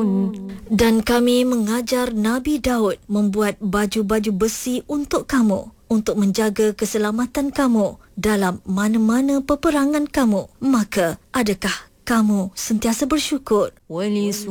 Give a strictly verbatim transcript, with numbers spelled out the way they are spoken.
Dan kami mengajar Nabi Daud membuat baju-baju besi untuk kamu, untuk menjaga keselamatan kamu dalam mana-mana peperangan kamu. Maka, adakah kamu sentiasa bersyukur?